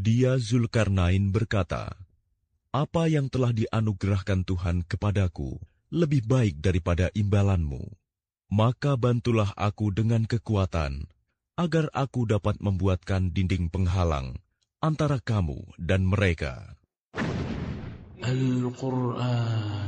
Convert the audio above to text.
Dia Zulkarnain berkata, "Apa yang telah dianugerahkan Tuhan kepadaku lebih baik daripada imbalanmu. Maka bantulah aku dengan kekuatan, agar aku dapat membuatkan dinding penghalang antara kamu dan mereka." Al-Quran